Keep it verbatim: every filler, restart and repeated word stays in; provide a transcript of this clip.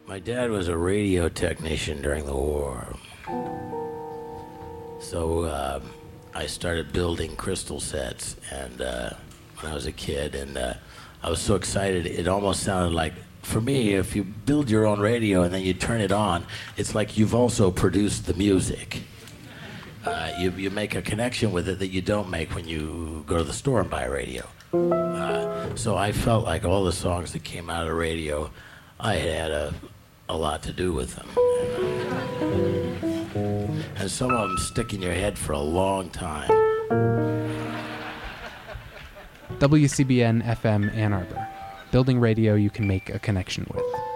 My dad was a radio technician during the war. So uh, I started building crystal sets and uh, when I was a kid, and uh, I was so excited. It almost sounded like, for me, if you build your own radio and then you turn it on, it's like you've also produced the music. Uh, you, you make a connection with it that you don't make when you go to the store and buy a radio. Uh, so I felt like all the songs that came out of the radio, I had a, a lot to do with them. And some of them stick in your head for a long time. W C B N F M Ann Arbor. Building radio you can make a connection with.